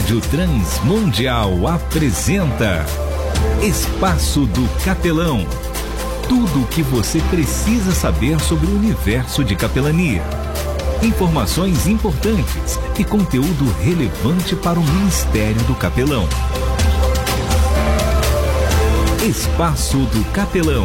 Rádio Transmundial apresenta Espaço do Capelão. Tudo o que você precisa saber sobre o universo de capelania. Informações importantes e conteúdo relevante para o Ministério do Capelão. Espaço do Capelão.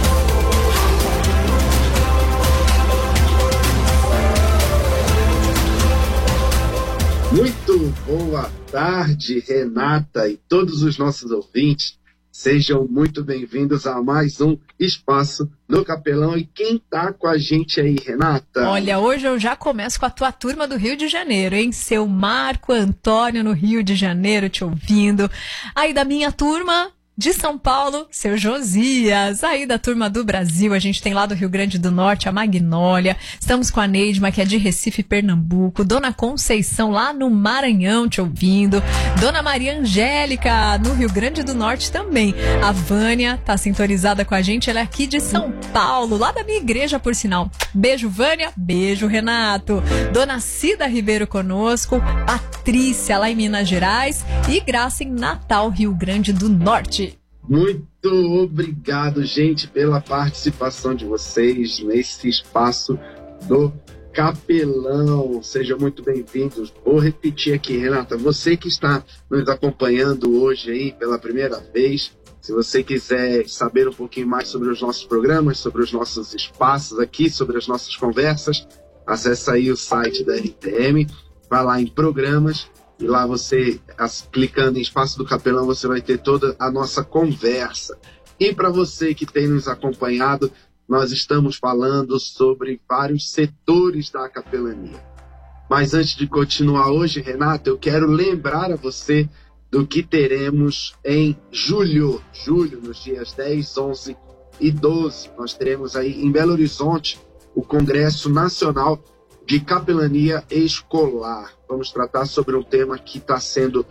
Muito boa tarde, Renata e todos os nossos ouvintes. Sejam muito bem-vindos a mais um Espaço no Capelão. E quem tá com a gente aí, Renata? Olha, hoje eu já começo com a tua turma do Rio de Janeiro, hein? Seu Marco Antônio no Rio de Janeiro te ouvindo. Aí da minha turma de São Paulo, seu Josias. Aí da turma do Brasil, a gente tem lá do Rio Grande do Norte a Magnólia. Estamos com a Neidma, que é de Recife, Pernambuco. Dona Conceição, lá no Maranhão, te ouvindo. Dona Maria Angélica, no Rio Grande do Norte também. A Vânia tá sintonizada com a gente, ela é aqui de São Paulo, lá da minha igreja, por sinal. Beijo, Vânia. Beijo, Renato. Dona Cida Ribeiro conosco. Patrícia, lá em Minas Gerais. E Graça, em Natal, Rio Grande do Norte. Muito obrigado, gente, pela participação de vocês nesse Espaço do Capelão. Sejam muito bem-vindos. Vou repetir aqui, Renata, você que está nos acompanhando hoje aí pela primeira vez, se você quiser saber um pouquinho mais sobre os nossos programas, sobre os nossos espaços aqui, sobre as nossas conversas, acessa aí o site da RTM, vai lá em programas, e lá você, clicando em Espaço do Capelão, você vai ter toda a nossa conversa. E para você que tem nos acompanhado, nós estamos falando sobre vários setores da capelania. Mas antes de continuar hoje, Renata, eu quero lembrar a você do que teremos em julho. Julho, nos dias 10, 11 e 12, nós teremos aí em Belo Horizonte o Congresso Nacional de Capelania Escolar. Vamos tratar sobre um tema que está sendo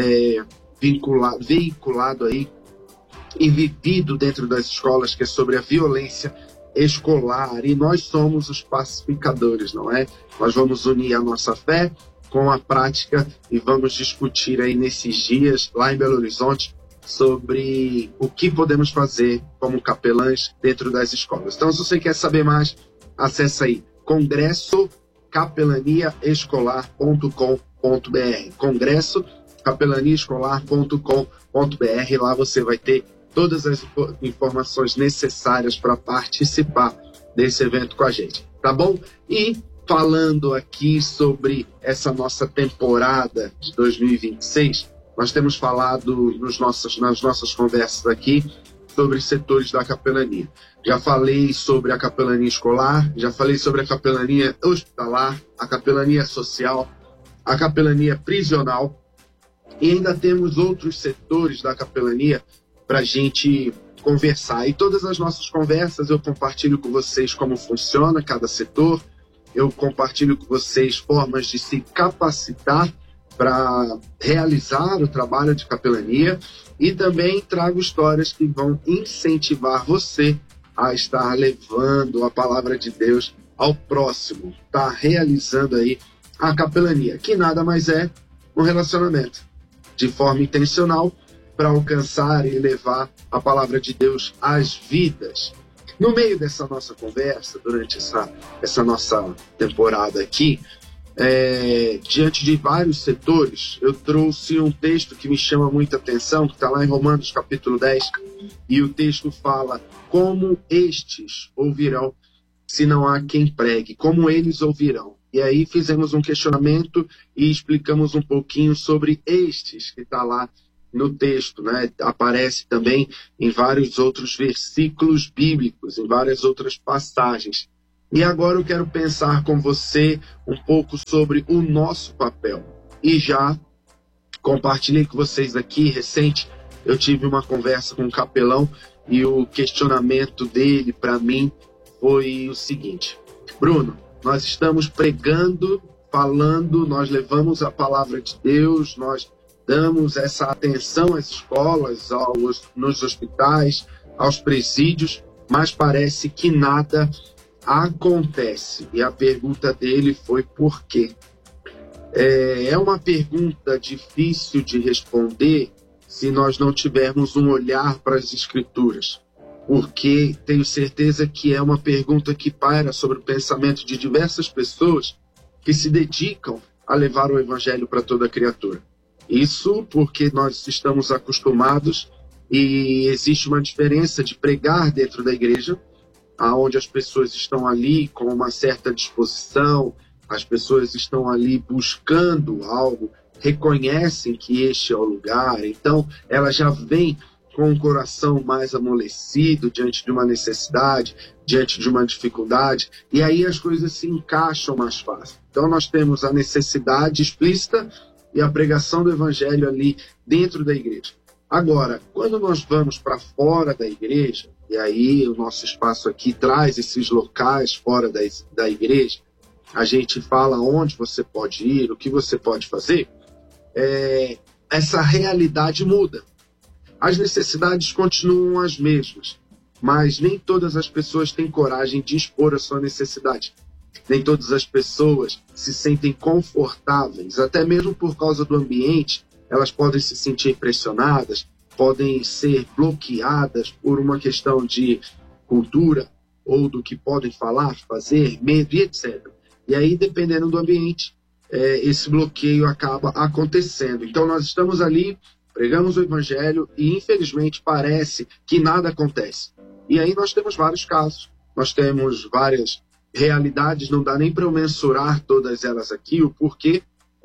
veiculado aí e vivido dentro das escolas, que é sobre a violência escolar. E nós somos os pacificadores, não é? Nós vamos unir a nossa fé com a prática e vamos discutir aí nesses dias, lá em Belo Horizonte, sobre o que podemos fazer como capelães dentro das escolas. Então, se você quer saber mais, acessa aí congressocapelaniaescolar.com.br, congressocapelaniaescolar.com.br. Lá você vai ter todas as informações necessárias para participar desse evento com a gente, tá bom? E falando aqui sobre essa nossa temporada de 2026, nós temos falado nas nossas conversas aqui sobre setores da capelania. Já falei sobre a capelania escolar, já falei sobre a capelania hospitalar, a capelania social, a capelania prisional, e ainda temos outros setores da capelania para a gente conversar. E todas as nossas conversas eu compartilho com vocês como funciona cada setor, eu compartilho com vocês formas de se capacitar para realizar o trabalho de capelania, e também trago histórias que vão incentivar você a estar levando a palavra de Deus ao próximo, tá realizando aí a capelania, que nada mais é um relacionamento de forma intencional para alcançar e levar a palavra de Deus às vidas. No meio dessa nossa conversa, durante essa nossa temporada aqui, diante de vários setores, eu trouxe um texto que me chama muita atenção, que está lá em Romanos capítulo 10, e o texto fala: como estes ouvirão se não há quem pregue, como eles ouvirão. E aí fizemos um questionamento e explicamos um pouquinho sobre estes, que está lá no texto, né? Aparece também em vários outros versículos bíblicos, em várias outras passagens. E agora eu quero pensar com você um pouco sobre o nosso papel. E já compartilhei com vocês aqui, recente, eu tive uma conversa com um capelão e o questionamento dele para mim foi o seguinte: Bruno, nós estamos pregando, falando, nós levamos a palavra de Deus, nós damos essa atenção às escolas, nos hospitais, aos presídios, mas parece que nada acontece. E a pergunta dele foi por quê? É uma pergunta difícil de responder se nós não tivermos um olhar para as Escrituras, porque tenho certeza que é uma pergunta que paira sobre o pensamento de diversas pessoas que se dedicam a levar o Evangelho para toda criatura. Isso porque nós estamos acostumados e existe uma diferença de pregar dentro da igreja, onde as pessoas estão ali com uma certa disposição, as pessoas estão ali buscando algo, reconhecem que este é o lugar, então ela já vem com o coração mais amolecido diante de uma necessidade, diante de uma dificuldade, e aí as coisas se encaixam mais fácil. Então nós temos a necessidade explícita e a pregação do Evangelho ali dentro da igreja. Agora, quando nós vamos para fora da igreja, e aí o nosso espaço aqui traz esses locais fora da igreja, a gente fala onde você pode ir, o que você pode fazer, essa realidade muda. As necessidades continuam as mesmas, mas nem todas as pessoas têm coragem de expor a sua necessidade. Nem todas as pessoas se sentem confortáveis, até mesmo por causa do ambiente, elas podem se sentir pressionadas, podem ser bloqueadas por uma questão de cultura ou do que podem falar, fazer, medo e etc. E aí, dependendo do ambiente, esse bloqueio acaba acontecendo. Então, nós estamos ali, pregamos o Evangelho e, infelizmente, parece que nada acontece. E aí nós temos vários casos, nós temos várias realidades, não dá nem para eu mensurar todas elas aqui, o porquê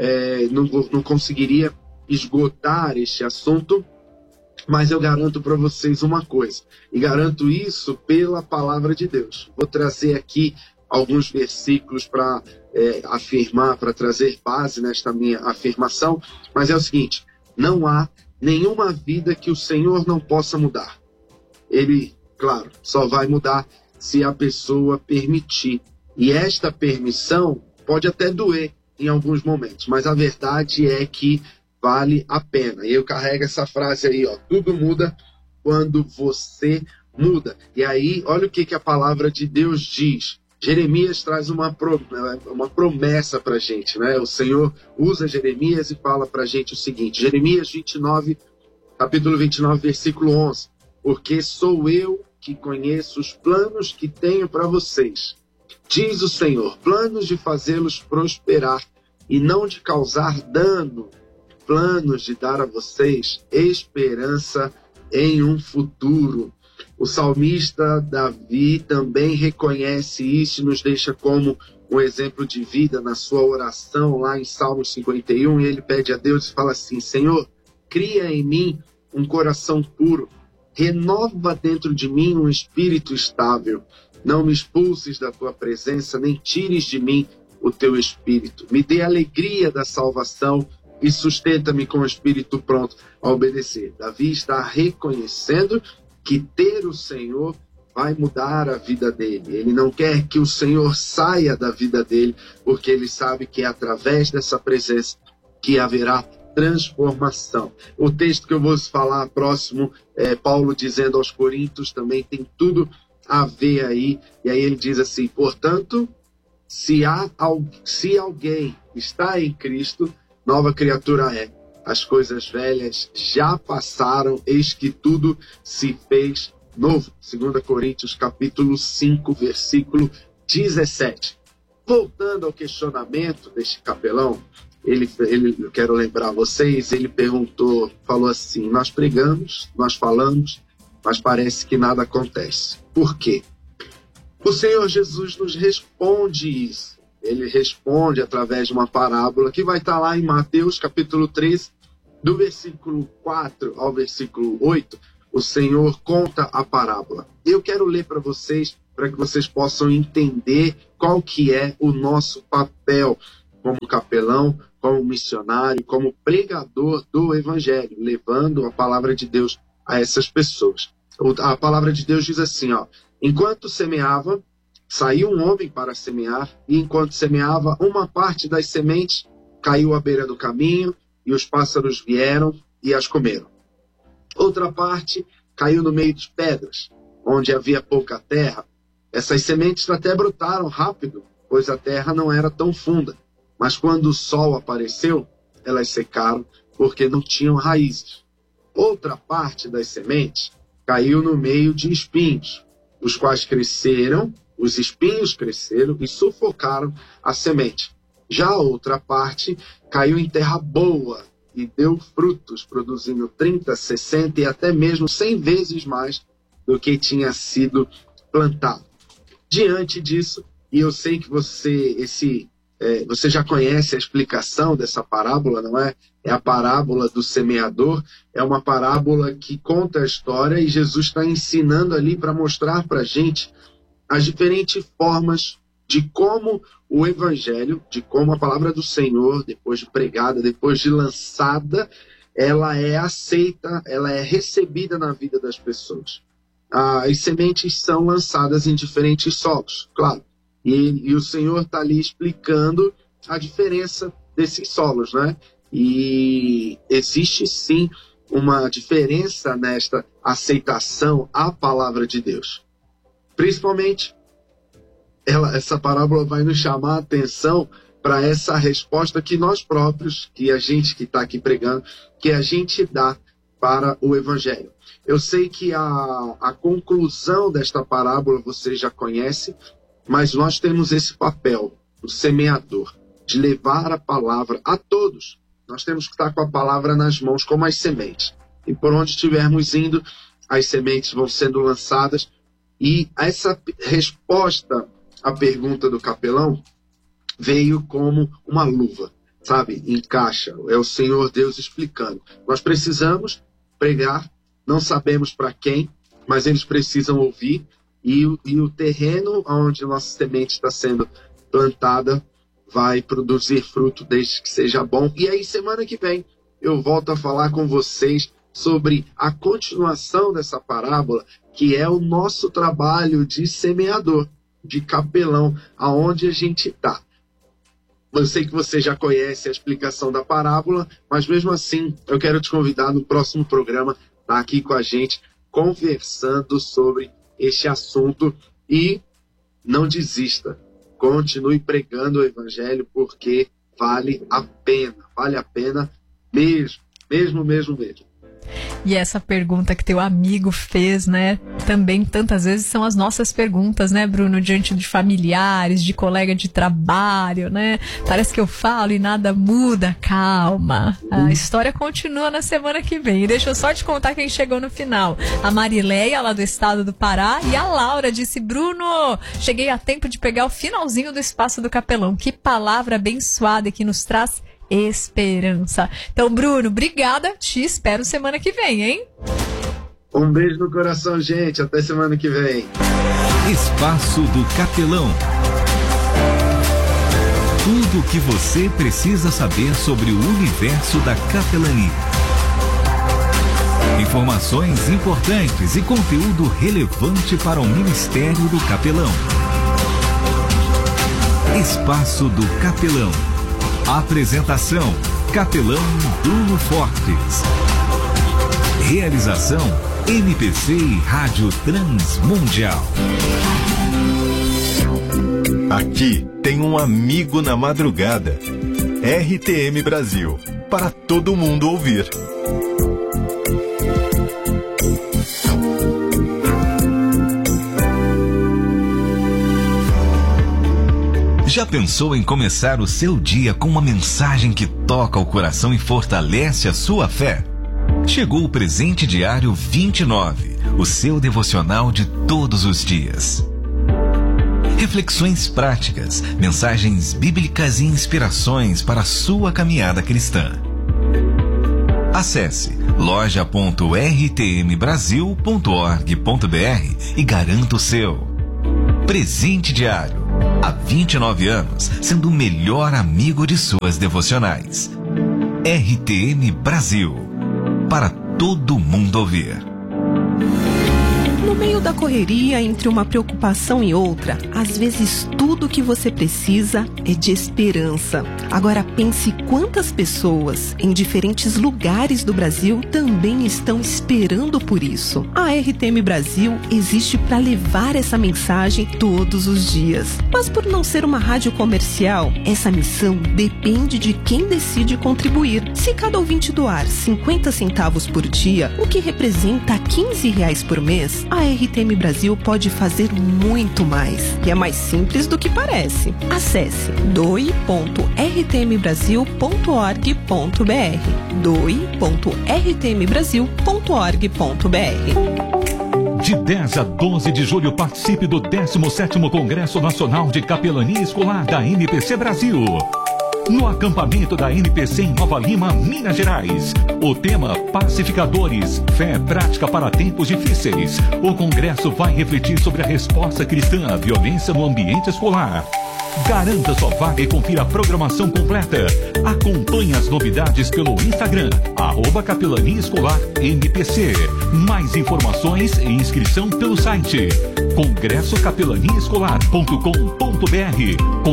não conseguiria esgotar este assunto, mas eu garanto para vocês uma coisa, e garanto isso pela palavra de Deus. Vou trazer aqui alguns versículos para afirmar, para trazer base nesta minha afirmação, mas é o seguinte: não há nenhuma vida que o Senhor não possa mudar. Ele, claro, só vai mudar se a pessoa permitir. E esta permissão pode até doer em alguns momentos, mas a verdade é que vale a pena. E eu carrego essa frase aí, ó: tudo muda quando você muda. E aí, olha o que a palavra de Deus diz. Jeremias traz uma promessa para a gente, né? O Senhor usa Jeremias e fala para a gente o seguinte, Jeremias 29, capítulo 29, versículo 11. Porque sou eu que conheço os planos que tenho para vocês, diz o Senhor, planos de fazê-los prosperar e não de causar dano, planos de dar a vocês esperança em um futuro. O salmista Davi também reconhece isso e nos deixa como um exemplo de vida na sua oração lá em Salmos 51, e ele pede a Deus e fala assim: Senhor, cria em mim um coração puro, renova dentro de mim um espírito estável, não me expulses da tua presença, nem tires de mim o teu espírito, me dê a alegria da salvação e sustenta-me com o espírito pronto a obedecer. Davi está reconhecendo que ter o Senhor vai mudar a vida dele. Ele não quer que o Senhor saia da vida dele, porque ele sabe que é através dessa presença que haverá transformação. O texto que eu vou falar próximo, Paulo dizendo aos Coríntios, também tem tudo a ver aí. E aí ele diz assim: portanto, se alguém está em Cristo, nova criatura é. As coisas velhas já passaram, eis que tudo se fez novo. 2 Coríntios capítulo 5, versículo 17. Voltando ao questionamento deste capelão, eu quero lembrar vocês, ele falou assim: nós pregamos, nós falamos, mas parece que nada acontece. Por quê? O Senhor Jesus nos responde isso. Ele responde através de uma parábola que vai estar lá em Mateus capítulo 13, do versículo 4 ao versículo 8, o Senhor conta a parábola. Eu quero ler para vocês, para que vocês possam entender qual que é o nosso papel como capelão, como missionário, como pregador do Evangelho, levando a palavra de Deus a essas pessoas. A palavra de Deus diz assim, ó: enquanto semeava, saiu um homem para semear, e enquanto semeava, uma parte das sementes caiu à beira do caminho, e os pássaros vieram e as comeram. Outra parte caiu no meio de pedras, onde havia pouca terra. Essas sementes até brotaram rápido, pois a terra não era tão funda. mas quando o sol apareceu, elas secaram porque não tinham raízes. Outra parte das sementes caiu no meio de espinhos, os quais cresceram, os espinhos cresceram e sufocaram a semente. Já a outra parte caiu em terra boa e deu frutos, produzindo 30, 60 e até mesmo 100 vezes mais do que tinha sido plantado. Diante disso, e eu sei que você já conhece a explicação dessa parábola, não é? É a parábola do semeador, é uma parábola que conta a história e Jesus está ensinando ali para mostrar para a gente as diferentes formas de como o evangelho, de como a palavra do Senhor, depois de pregada, depois de lançada, ela é aceita, ela é recebida na vida das pessoas. As sementes são lançadas em diferentes solos, claro. E o Senhor está ali explicando a diferença desses solos, né? E existe sim uma diferença nesta aceitação à palavra de Deus. Principalmente, essa parábola vai nos chamar a atenção para essa resposta que nós próprios, que a gente que está aqui pregando, que a gente dá para o Evangelho. Eu sei que a conclusão desta parábola você já conhece, mas nós temos esse papel, o semeador, de levar a palavra a todos. Nós temos que estar com a palavra nas mãos, como as sementes. E por onde estivermos indo, as sementes vão sendo lançadas. E essa resposta à pergunta do capelão veio como uma luva, sabe? Encaixa. É o Senhor Deus explicando. Nós precisamos pregar, não sabemos para quem, mas eles precisam ouvir. E o terreno onde nossa semente está sendo plantada vai produzir fruto desde que seja bom. E aí, semana que vem, eu volto a falar com vocês sobre a continuação dessa parábola, que é o nosso trabalho de semeador, de capelão, aonde a gente está. Eu sei que você já conhece a explicação da parábola, mas mesmo assim, eu quero te convidar no próximo programa, tá aqui com a gente, conversando sobre este assunto. E não desista, continue pregando o evangelho, porque vale a pena mesmo. E essa pergunta que teu amigo fez, né? Também tantas vezes são as nossas perguntas, né, Bruno? Diante de familiares, de colega de trabalho, né? Parece que eu falo e nada muda. Calma. A história continua na semana que vem. E deixa eu só te contar quem chegou no final. A Marileia, lá do estado do Pará, e a Laura disse: Bruno, cheguei a tempo de pegar o finalzinho do Espaço do Capelão. Que palavra abençoada que nos traz esperança. Então, Bruno, obrigada. Te espero semana que vem, hein? Um beijo no coração, gente. Até semana que vem. Espaço do Capelão. Tudo o que você precisa saber sobre o universo da capelania. Informações importantes e conteúdo relevante para o Ministério do Capelão. Espaço do Capelão. Apresentação: Capelão Bruno Fortes. Realização: MPC e Rádio Transmundial. Aqui tem um amigo na madrugada. RTM Brasil, para todo mundo ouvir. Já pensou em começar o seu dia com uma mensagem que toca o coração e fortalece a sua fé? Chegou o Presente Diário 29, o seu devocional de todos os dias. Reflexões práticas, mensagens bíblicas e inspirações para a sua caminhada cristã. Acesse loja.rtmbrasil.org.br e garanta o seu. Presente Diário. Há 29 anos, sendo o melhor amigo de suas devocionais. RTM Brasil. Para todo mundo ouvir. No meio da correria, entre uma preocupação e outra, às vezes tudo que que você precisa é de esperança. Agora pense quantas pessoas em diferentes lugares do Brasil também estão esperando por isso. A RTM Brasil existe para levar essa mensagem todos os dias. Mas por não ser uma rádio comercial, essa missão depende de quem decide contribuir. Se cada ouvinte doar 50 centavos por dia, o que representa R$15 por mês, a RTM Brasil pode fazer muito mais. E é mais simples do que parece. Acesse doe.rtmbrasil.org.br doe.rtmbrasil.org.br. De 10 a 12 de julho, participe do 17º Congresso Nacional de Capelania Escolar da NPC Brasil. No acampamento da NPC em Nova Lima, Minas Gerais. O tema Pacificadores, fé prática para tempos difíceis. O congresso vai refletir sobre a resposta cristã à violência no ambiente escolar. Garanta sua vaga e confira a programação completa. Acompanhe as novidades pelo Instagram, @Capelania Escolar NPC. Mais informações e inscrição pelo site congressocapelaniaescolar.com.br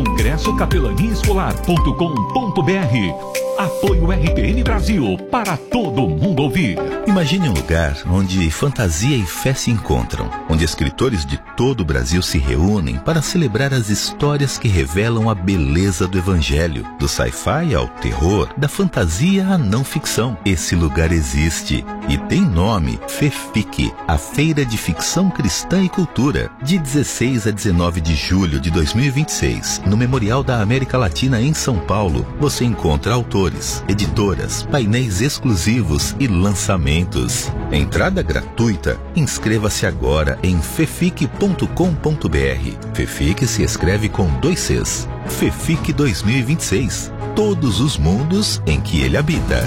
congressocapelaniaescolar.com.br. Apoio RTM Brasil, para todo mundo ouvir. Imagine um lugar onde fantasia e fé se encontram, onde escritores de todo o Brasil se reúnem para celebrar as histórias que revelam a beleza do evangelho, do sci-fi ao terror, da fantasia à não ficção. Esse lugar existe e tem nome: FEFIC, a Feira de Ficção Cristã e Cultura, de 16 a 19 de julho de 2026, no Memorial da América Latina em São Paulo. Você encontra autores, editoras, painéis exclusivos e lançamentos. Entrada gratuita. Inscreva-se agora em fefic.com.br. FEFIC se escreve com 2 Cs. FEFIC 2026. Todos os mundos em que ele habita.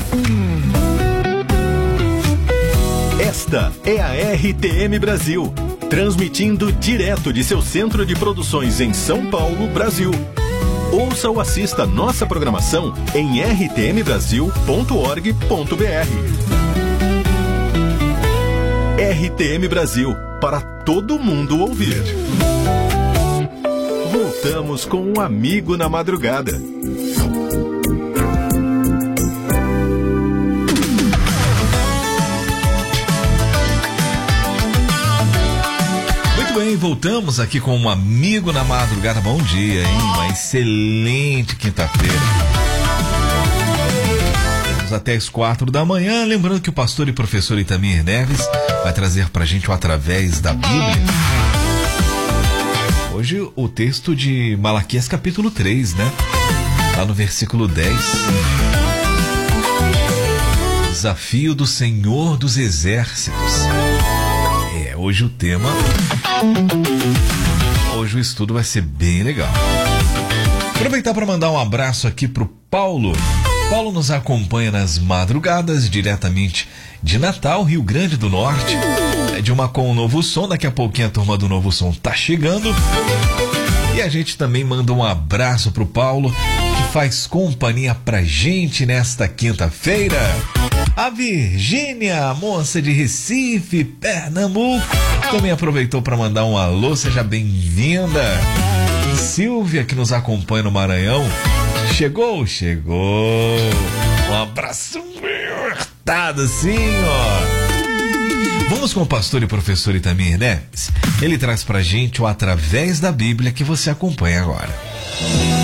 Esta é a RTM Brasil, transmitindo direto de seu centro de produções em São Paulo, Brasil. Ouça ou assista nossa programação em rtmbrasil.org.br. RTM Brasil, para todo mundo ouvir. Voltamos com um amigo na madrugada. Bem, voltamos aqui com um amigo na madrugada. Bom dia, hein? Uma excelente quinta-feira. Vamos até as 4 da manhã. Lembrando que o pastor e professor Itamir Neves vai trazer pra gente o Através da Bíblia. Hoje o texto de Malaquias capítulo 3, né? Lá no versículo 10. Desafio do Senhor dos Exércitos. Hoje o tema... Hoje o estudo vai ser bem legal. Aproveitar para mandar um abraço aqui pro Paulo. Paulo nos acompanha nas madrugadas, diretamente de Natal, Rio Grande do Norte. É de uma com o Novo Som. Daqui a pouquinho a turma do Novo Som tá chegando. E a gente também manda um abraço pro Paulo, que faz companhia pra gente nesta quinta-feira. A Virgínia, moça de Recife, Pernambuco, também aproveitou para mandar um alô, seja bem-vinda. Silvia, que nos acompanha no Maranhão, chegou. Um abraço apertado assim, ó. Vamos com o pastor e professor Itamir Neves. Ele traz pra gente o Através da Bíblia, que você acompanha agora.